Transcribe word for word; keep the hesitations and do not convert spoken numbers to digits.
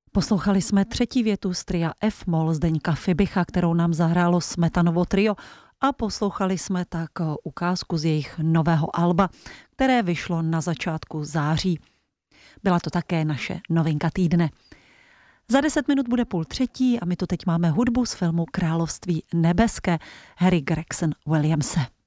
Poslouchali jsme třetí větu z tria F-moll Zdeňka Fibicha, kterou nám zahrálo Smetanovo trio, a poslouchali jsme tak ukázku z jejich nového alba, které vyšlo na začátku září. Byla to také naše novinka týdne. Za deset minut bude půl třetí a my tu teď máme hudbu z filmu Království nebeské Harry Gregson Williamse.